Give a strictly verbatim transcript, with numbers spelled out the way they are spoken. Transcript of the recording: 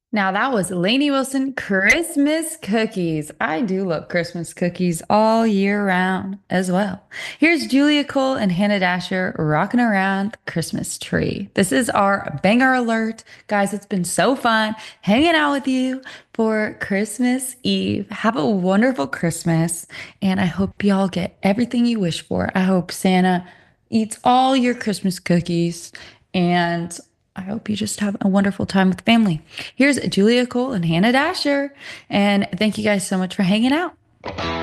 Now that was Lainey Wilson, Christmas cookies. I do love Christmas cookies all year round as well. Here's Julia Cole and Hannah Dasher rocking around the Christmas tree. This is our banger alert. Guys, it's been so fun hanging out with you for Christmas Eve. Have a wonderful Christmas, and I hope y'all get everything you wish for. I hope Santa eats all your Christmas cookies, and I hope you just have a wonderful time with family. Here's Julia Cole and Hannah Dasher. And thank you guys so much for hanging out.